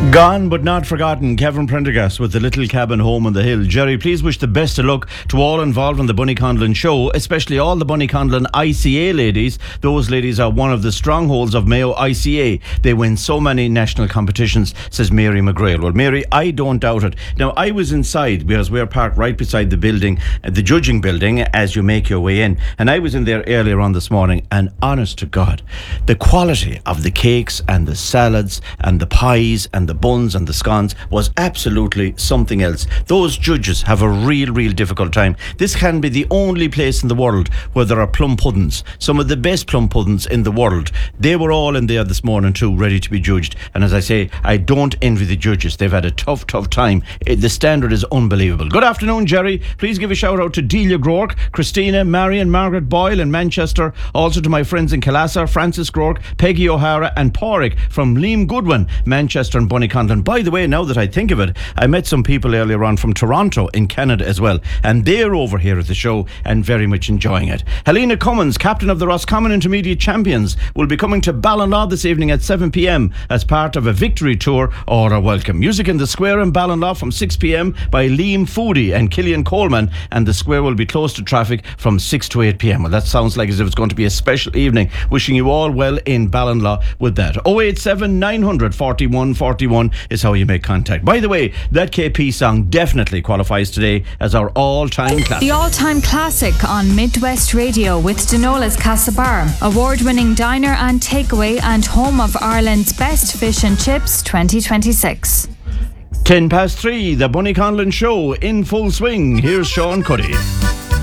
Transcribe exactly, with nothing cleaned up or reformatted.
Gone but not forgotten, Kevin Prendergast with the little cabin home on the hill. Jerry, please wish the best of luck to all involved on the Bunny Conlon show, especially all the Bunny Conlon I C A ladies. Those ladies are one of the strongholds of Mayo I C A. They win so many national competitions, says Mary McGrail. Well, Mary, I don't doubt it. Now, I was inside because we're parked right beside the building, the judging building, as you make your way in. And I was in there earlier on this morning, and honest to God, the quality of the cakes and the salads and the pies and the buns and the scones was absolutely something else. Those judges have a real, real difficult time. This can be the only place in the world where there are plum puddings, some of the best plum puddings in the world. They were all in there this morning too, ready to be judged. And as I say, I don't envy the judges. They've had a tough, tough time. The standard is unbelievable. Good afternoon, Jerry. Please give a shout out to Delia Groark, Christina, Marion, Margaret Boyle in Manchester. Also to my friends in Callassa, Francis Groark, Peggy O'Hara and Porrick from Liam Goodwin, Manchester and Bunny Conlon. By the way, now that I think of it, I met some people earlier on from Toronto in Canada as well, and they're over here at the show and very much enjoying it. Helena Cummins, captain of the Roscommon Intermediate Champions, will be coming to Ballinlaw this evening at seven p.m. as part of a victory tour or a welcome. Music in the Square in Ballinlaw from six p.m. by Liam Foodie and Killian Coleman, and the Square will be closed to traffic from six to eight p.m. Well, that sounds like as if it's going to be a special evening. Wishing you all well in Ballinlaw with that. oh eight seven nine hundred forty-one forty-one is how you make contact. By the way, that K P song definitely qualifies today as our all-time classic. The all-time classic on Midwest Radio with Denola's Castlebar, award-winning diner and takeaway and home of Ireland's best fish and chips twenty twenty-six. Ten past three, the Bunny Conlon show in full swing. Here's Sean Cuddy.